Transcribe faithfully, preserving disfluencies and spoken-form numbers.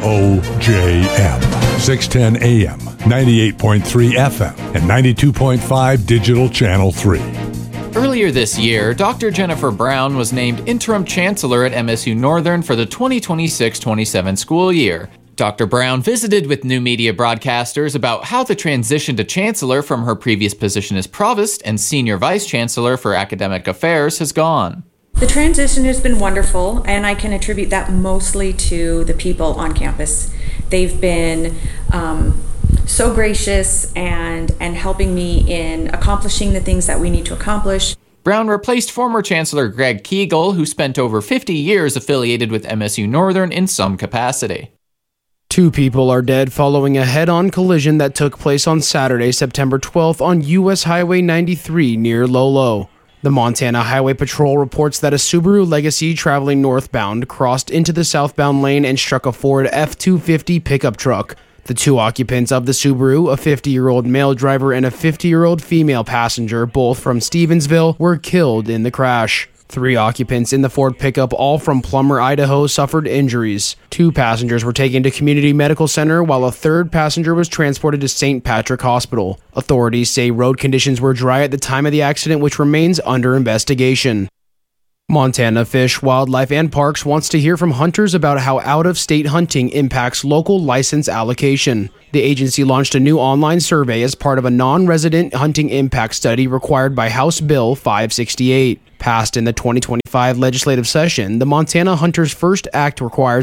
O J M, six ten A M, ninety-eight point three F M, and ninety-two point five Digital Channel three. Earlier this year, Doctor Jennifer Brown was named Interim Chancellor at M S U Northern for the twenty twenty-six twenty-seven school year. Doctor Brown visited with new media broadcasters about how the transition to Chancellor from her previous position as Provost and Senior Vice Chancellor for Academic Affairs has gone. The transition has been wonderful, and I can attribute that mostly to the people on campus. They've been um, so gracious and, and helping me in accomplishing the things that we need to accomplish. Brown replaced former Chancellor Greg Kegel, who spent over fifty years affiliated with M S U Northern in some capacity. Two people are dead following a head-on collision that took place on Saturday, September twelfth on U S Highway ninety-three near Lolo. The Montana Highway Patrol reports that a Subaru Legacy traveling northbound crossed into the southbound lane and struck a Ford F two fifty pickup truck. The two occupants of the Subaru, a fifty-year-old male driver and a fifty-year-old female passenger, both from Stevensville, were killed in the crash. Three occupants in the Ford pickup, all from Plummer, Idaho, suffered injuries. Two passengers were taken to Community Medical Center, while a third passenger was transported to Saint Patrick Hospital. Authorities say road conditions were dry at the time of the accident, which remains under investigation. Montana Fish, Wildlife, and Parks wants to hear from hunters about how out-of-state hunting impacts local license allocation. The agency launched a new online survey as part of a non-resident hunting impact study required by House Bill five sixty-eight. Passed in the twenty twenty-five legislative session, the Montana Hunters First Act requires